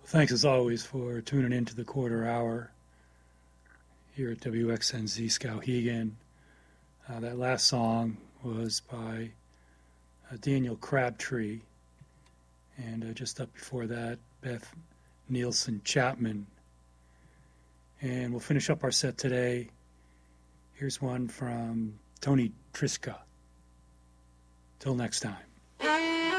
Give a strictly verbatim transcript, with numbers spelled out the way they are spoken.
Thanks as always for tuning into the quarter hour here at W X N Z Skowhegan. Uh, that last song was by uh, Daniel Crabtree, and uh, just up before that, Beth Nielsen Chapman. And we'll finish up our set today. Here's one from Tony Triska. Till next time.